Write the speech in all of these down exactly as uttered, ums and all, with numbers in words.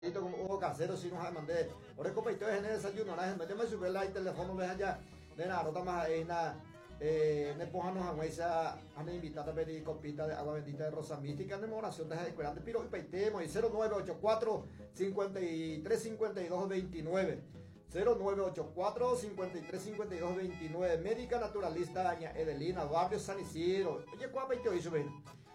como Hugo Casero, si nos mandé. Por el copa y todo en el desayuno, la gente me sube el teléfono, me allá. De nada, no más ahí nada. Eh, ne pojanos a Huesa, a me invitar a pedir copita de agua bendita de Rosa Mística, en oración de Esperante, Piro y Paitemo, y cero nueve ocho cuatro, cinco tres, cinco dos, veintinueve. cero nueve ocho cuatro, cinco tres, cinco dos, veintinueve. Médica naturalista Doña Edelina, barrio San Isidro. Oye, ¿cuál veinte hizo ven?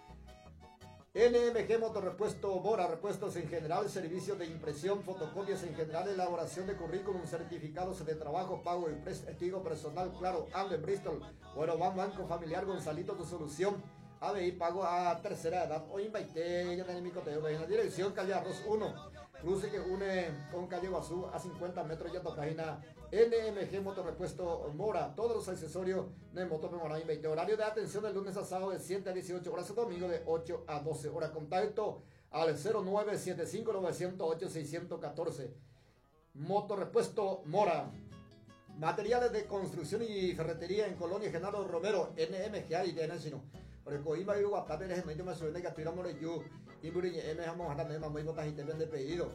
N M G Motorrepuesto Mora, repuestos en general, servicios de impresión, fotocopias en general, elaboración de currículum, certificados de trabajo, pago y testigo personal, claro, ando en Bristol, bueno, van Banco Familiar, Gonzalito, tu solución, A B I, pago a tercera edad, hoy invité, ya en mi coteo, en la dirección Calle Arroz uno, cruce que une con Calle Guazú a cincuenta metros, ya tu página N M G Motorrepuesto Mora, todos los accesorios de moto Mora veinte, horario de atención de lunes a sábado de siete a dieciocho horas, domingo de ocho a doce horas, contacto al cero nueve siete cinco, nueve cero ocho, seis uno cuatro. Motorrepuesto Mora. Materiales de construcción y ferretería en Colonia Genaro Romero, N M G y de N-Sino. Porque iba a ir a guapar, pero es me suena que tuviéramos yo y Buriñe M vamos a tener muy botas y te vende pedido.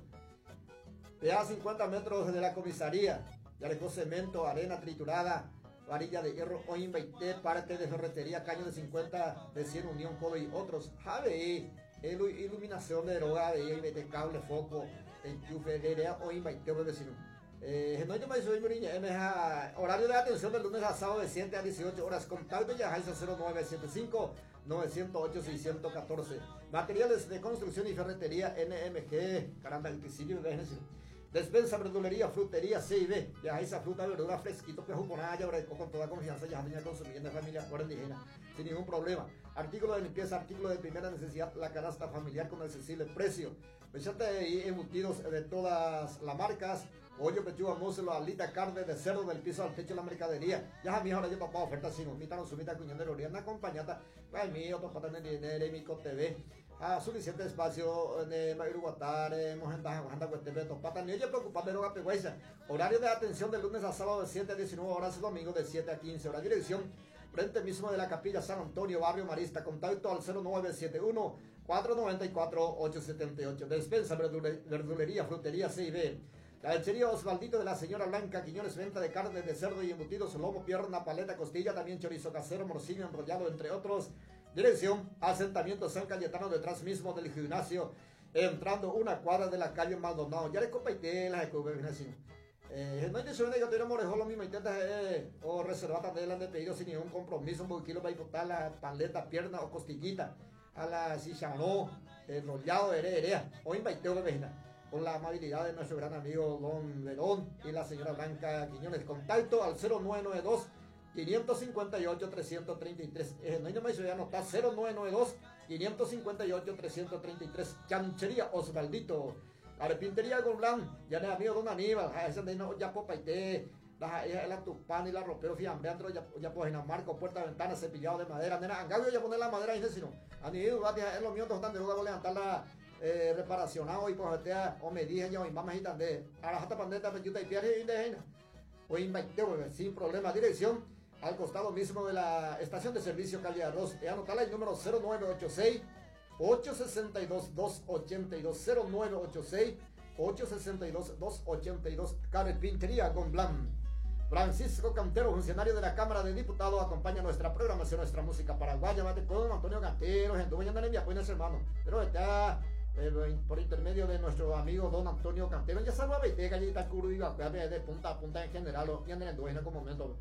Ve a cincuenta metros de la comisaría, ya dejó cemento, arena triturada, varilla de hierro, hoy veinte, parte de ferretería, caño de cincuenta, de cien, unión, codo y otros. Javi, iluminación de droga, de cable, foco, enchufe, de hoy veinte, vecino. Eh, no hay más soy Muriña, M J, horario de atención del lunes a sábado de siete a dieciocho horas, contacto ya cero nueve siete cinco, nueve cero ocho, seis uno cuatro. Materiales de construcción y ferretería N M G, caramba, el que sigue me ves. Despensa, verdulería, frutería C y B, ya esa fruta, verdura, fresquito, pejo con agua, con toda confianza, ya tenía consumiendo de familia ahora indígena, sin ningún problema. Artículo de limpieza, artículo de primera necesidad, la canasta familiar con accesible precio. Pechate y embutidos de todas las marcas, pollo, pechuga, muslo, alita, carne de cerdo del piso al techo de la mercadería. Ya a mi hora yo papá oferta si nos invitan a su mitad cuñón de oriana acompañada, ay mío, otro patán de dinero, mi T V. A suficiente espacio de Uruguatar, Mojenda, Mojenda, Cuestebeto, Pata, ni oye preocupar de Roga Pegüesa. Horario de atención de lunes a sábado de siete a diecinueve horas, domingo de siete a quince horas. Dirección, frente mismo de la Capilla San Antonio, Barrio Marista. Contacto al cero nueve siete uno, cuatro nueve cuatro, ocho siete ocho. Despensa, verdulería, frutería C y B. La lechería Osvaldito de la señora Blanca Quiñones, venta de carne de cerdo y embutidos, lomo, pierna, paleta, costilla, también chorizo casero, morcillo enrollado, entre otros. Dirección, asentamiento San Cayetano, detrás mismo del gimnasio, entrando una cuadra de la calle Maldonado. Ya le compartí la de vecino. Eh, no hay que subir, yo tengo morejo lo mismo, intenta eh, o reservar también de pedido sin ningún compromiso, un poquito para disfrutar la paleta, pierna o costillita, a la chicharrón, enrollado, herea, herea, o inviteo de vecina, con la amabilidad de nuestro gran amigo Don Verón y la señora Blanca Quiñones. Contacto al cero nueve nueve dos, cinco cinco ocho, tres tres tres. Eh, no hay nomás ya anotar cero nueve nueve dos, cinco cinco ocho, tres tres tres. Chanchería Osvaldito. Arepintería Goblán, ya no es amigo Don Aníbal, a ese de no ya popaité, la hija de la tupana y la ropero fiambeandro, ya ya pues en marco, puerta, ventana, cepillado de madera, nena, angabio ya poner la madera y sino, a ni duda es lo mío, están de duda voy a levantar la eh, reparación y pues o me dije yo y mamá y tan de, a la jata pandeta, pechuta y pierde y de o invité, sin problema, dirección al costado mismo de la estación de servicio Calle Arroz, y anotarla el número cero nueve ocho seis, ocho seis dos, dos ocho dos, cero nueve ocho seis, ocho seis dos, dos ocho dos. Carpintería Gonblan. Francisco Cantero, funcionario de la Cámara de Diputados, acompaña nuestra programación, nuestra música paraguaya. Mate con Antonio Cantero, gente, voy a andar en mi apoyo, hermano. Pero está eh, por intermedio de nuestro amigo Don Antonio Cantero. Ya salva Beite, Gallita Curva, de punta a punta en general, y andan en dueña como momento.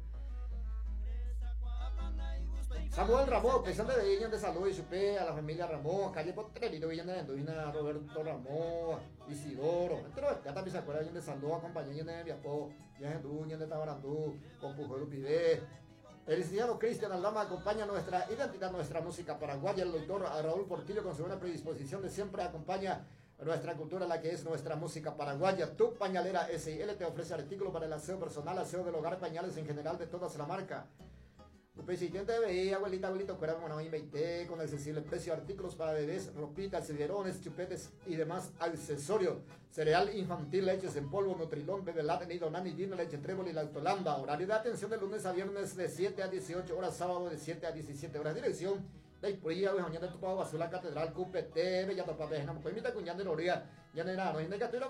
Samuel Ramón, presidente de Villan de Salud y Supe, a la familia Ramón, calle Potrerito, Villan de Anduina, Roberto Ramón, Isidoro, entre los ya también se acuerda Villan de Salud, acompañé Villan de Viapó, Villan de Villan de Tabarandú, con Pujero Pibé. El licenciado Cristian Aldama acompaña nuestra identidad, nuestra música paraguaya. El doctor Raúl Portillo, con su buena predisposición de siempre, acompaña nuestra cultura, la que es nuestra música paraguaya. Tu Pañalera S I L te ofrece artículos para el aseo personal, aseo del hogar, pañales en general de todas la marca. Tu presidente de B I, abuelita, abuelito, cuera, bueno, veinte, con accesible precio, artículos para bebés, ropitas, biberones, chupetes y demás accesorios. Cereal infantil, leches en polvo, Nutrilón, Bebelate, Nido, Nani, Dino, leche en trébol y la Lactolanda. Horario de atención de lunes a viernes de siete a dieciocho horas, sábado de siete a diecisiete horas. Dirección, đây bây giờ họ nhận được bao vào số la catedral cupete bây giờ tập về nằm coi mi ta cũng nhận được rồi à nhận được là nó hiện nay cái